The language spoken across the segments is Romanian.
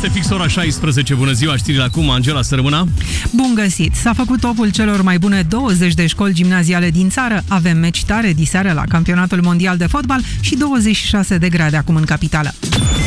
Este fix ora 16. Bună ziua, știrile acum, Angela Sărmâna. Bun găsit! S-a făcut topul celor mai bune 20 de școli gimnaziale din țară. Avem meci tare diseară la Campionatul Mondial de Fotbal și 26 de grade acum în capitală.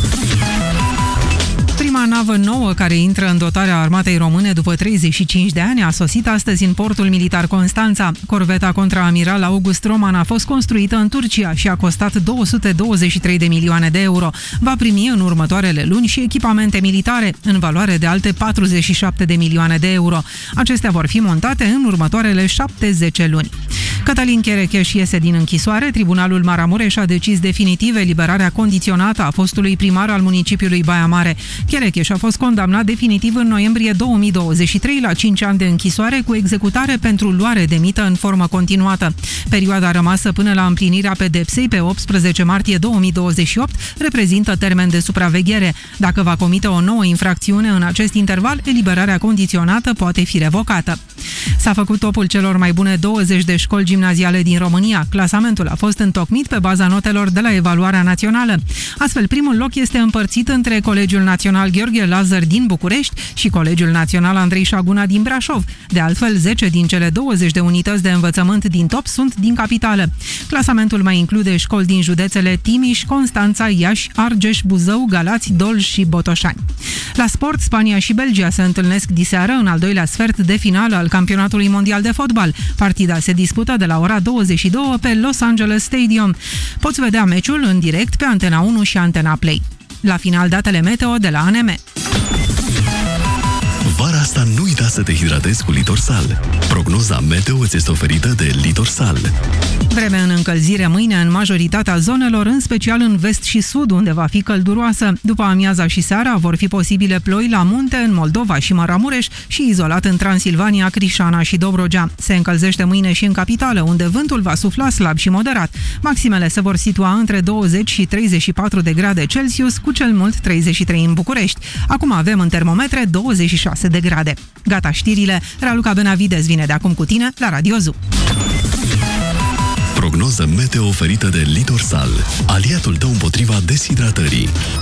Prima navă nouă care intră în dotarea armatei române după 35 de ani a sosit astăzi în portul militar Constanța. Corveta contraamiral August Roman a fost construită în Turcia și a costat 223 de milioane de euro. Va primi în următoarele luni și echipamente militare în valoare de alte 47 de milioane de euro. Acestea vor fi montate în următoarele 7-10 luni. Cătălin Cherecheș iese din închisoare. Tribunalul Maramureș a decis definitiv eliberarea condiționată a fostului primar al municipiului Baia Mare. Cherecheș a fost condamnat definitiv în noiembrie 2023 la 5 ani de închisoare cu executare pentru luare de mită în formă continuată. Perioada rămasă până la împlinirea pedepsei pe 18 martie 2028 reprezintă termen de supraveghere. Dacă va comite o nouă infracțiune în acest interval, eliberarea condiționată poate fi revocată. S-a făcut topul celor mai bune 20 de școli gimnaziale din România. Clasamentul a fost întocmit pe baza notelor de la evaluarea națională. Astfel, primul loc este împărțit între Colegiul Național Gheorghe Lazar din București și Colegiul Național Andrei Șaguna din Brașov. De altfel, 10 din cele 20 de unități de învățământ din top sunt din capitală. Clasamentul mai include școli din județele Timiș, Constanța, Iași, Argeș, Buzău, Galați, Dolj și Botoșani. La sport, Spania și Belgia se întâlnesc diseară în al doilea sfert de finală al Campionatului Mondial de Fotbal. Partida se dispută de la ora 22 pe Los Angeles Stadium. Poți vedea meciul în direct pe Antena 1 și Antena Play. La final, datele meteo de la ANM. Vara asta nu uita să te hidratezi cu Litorsal. Prognoza meteo îți este oferită de Litorsal. Vreme în încălzire mâine în majoritatea zonelor, în special în vest și sud, unde va fi călduroasă. După amiaza și seara vor fi posibile ploi la munte, în Moldova și Maramureș și izolat în Transilvania, Crișana și Dobrogea. Se încălzește mâine și în capitală, unde vântul va sufla slab și moderat. Maximele se vor situa între 20 și 34 de grade Celsius, cu cel mult 33 în București. Acum avem în termometre 26 de grade. Gata știrile, Raluca Benavides vine de acum cu tine la Radio Zoo. Prognoză meteo oferită de Litorsal, aliatul tău împotriva deshidratării.